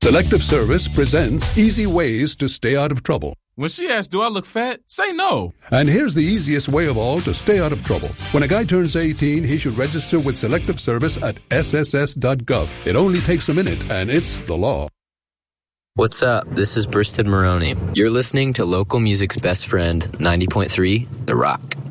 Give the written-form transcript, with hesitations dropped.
Selective Service presents easy ways to stay out of trouble. When she asks, do I look fat? Say no. And here's the easiest way of all to stay out of trouble. When a guy turns 18, he should register with Selective Service at sss.gov. It only takes a minute, and it's the law. What's up? This is Bursted Maroney. You're listening to local music's best friend, 90.3 The Rock.